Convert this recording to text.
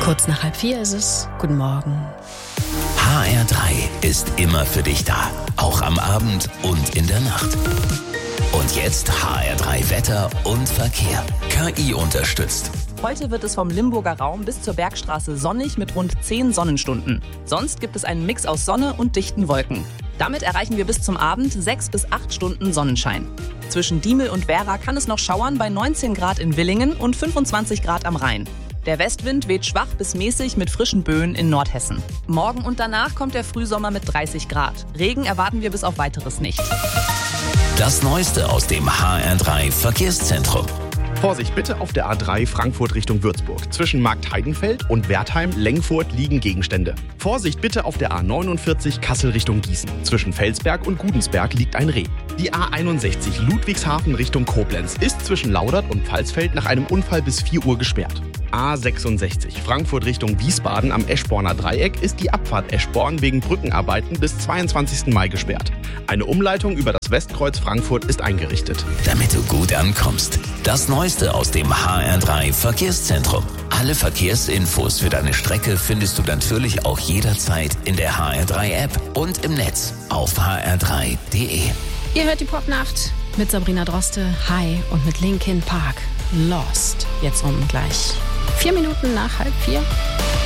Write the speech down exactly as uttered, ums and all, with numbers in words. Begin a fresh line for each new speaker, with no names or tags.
Kurz nach halb vier ist es. Guten Morgen.
H R drei ist immer für dich da. Auch am Abend und in der Nacht. Und jetzt H R drei Wetter und Verkehr. K I unterstützt.
Heute wird es vom Limburger Raum bis zur Bergstraße sonnig mit rund zehn Sonnenstunden. Sonst gibt es einen Mix aus Sonne und dichten Wolken. Damit erreichen wir bis zum Abend sechs bis acht Stunden Sonnenschein. Zwischen Diemel und Werra kann es noch schauern bei neunzehn Grad in Villingen und fünfundzwanzig Grad am Rhein. Der Westwind weht schwach bis mäßig mit frischen Böen in Nordhessen. Morgen und danach kommt der Frühsommer mit dreißig Grad. Regen erwarten wir bis auf Weiteres nicht.
Das Neueste aus dem H R drei Verkehrszentrum.
Vorsicht bitte auf der A drei Frankfurt Richtung Würzburg. Zwischen Marktheidenfeld und Wertheim-Lengfurt liegen Gegenstände. Vorsicht bitte auf der A neunundvierzig Kassel Richtung Gießen. Zwischen Felsberg und Gudensberg liegt ein Reh. Die A einundsechzig Ludwigshafen Richtung Koblenz ist zwischen Laudert und Pfalzfeld nach einem Unfall bis vier Uhr gesperrt. A sechsundsechzig Frankfurt Richtung Wiesbaden am Eschborner Dreieck ist die Abfahrt Eschborn wegen Brückenarbeiten bis zweiundzwanzigsten Mai gesperrt. Eine Umleitung über das Westkreuz Frankfurt ist eingerichtet.
Damit du gut ankommst. Das Neueste aus dem H R drei Verkehrszentrum. Alle Verkehrsinfos für deine Strecke findest du natürlich auch jederzeit in der H R drei App und im Netz auf h r drei punkt d e.
Ihr hört die Popnacht mit Sabrina Droste, Hi und mit Linkin Park. Lost. Jetzt um gleich vier Minuten nach halb vier.